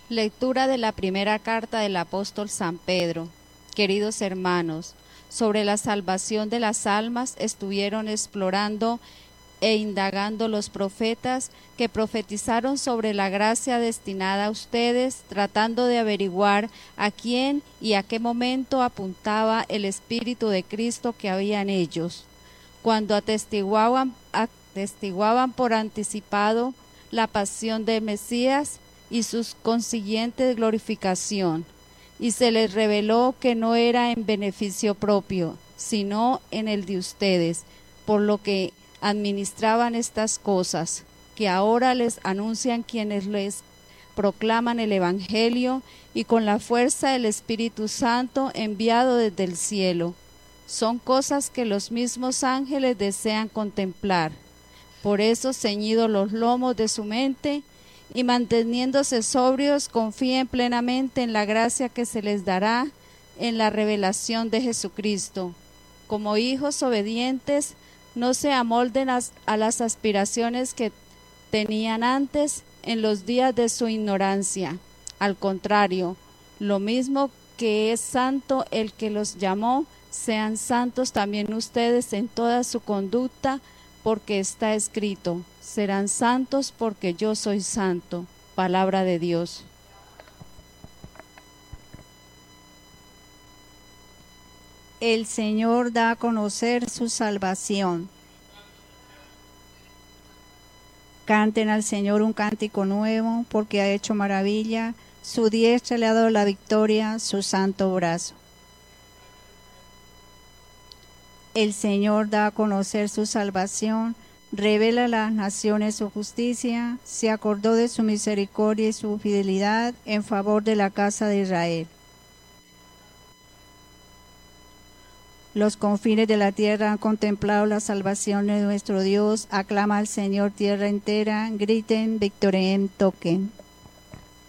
Lectura de la primera carta del apóstol San Pedro. Queridos hermanos, sobre la salvación de las almas estuvieron explorando e indagando los profetas que profetizaron sobre la gracia destinada a ustedes, tratando de averiguar a quién y a qué momento apuntaba el Espíritu de Cristo que había en ellos, cuando atestiguaban por anticipado la pasión del Mesías y su consiguiente glorificación, y se les reveló que no era en beneficio propio, sino en el de ustedes, por lo que administraban estas cosas, que ahora les anuncian quienes les proclaman el Evangelio, y con la fuerza del Espíritu Santo enviado desde el cielo. Son cosas que los mismos ángeles desean contemplar. Por eso, ceñidos los lomos de su mente y manteniéndose sobrios, confíen plenamente en la gracia que se les dará en la revelación de Jesucristo. Como hijos obedientes, no se amolden a las aspiraciones que tenían antes en los días de su ignorancia. Al contrario, lo mismo que es santo el que los llamó, sean santos también ustedes en toda su conducta, porque está escrito: serán santos porque yo soy santo. Palabra de Dios. El Señor da a conocer su salvación. Canten al Señor un cántico nuevo, porque ha hecho maravilla. Su diestra le ha dado la victoria, su santo brazo. El Señor da a conocer su salvación, revela a las naciones su justicia, se acordó de su misericordia y su fidelidad en favor de la casa de Israel. Los confines de la tierra han contemplado la salvación de nuestro Dios. Aclama al Señor tierra entera, griten, victoriem, toquen.